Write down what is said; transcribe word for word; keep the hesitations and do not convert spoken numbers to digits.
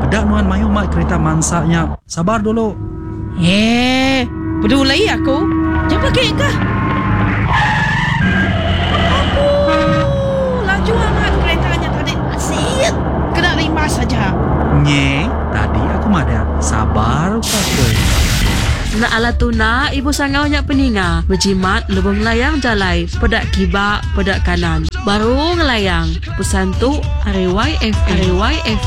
Ada nuan mayu mak kereta mansanya. Sabar dulu. Eh, peduli aku. Jangan pakai kah? Aduh, laju amat keretanya tadi. Asyik. Kena lima saja. Nye, tadi aku ada. Sabar kakak. Nak ala tu nak ibu sangau nyak peninga berjimat lebih melayang jalai pedak kibak pedak kanan baru ngelayang pesan tu R Y F R Y F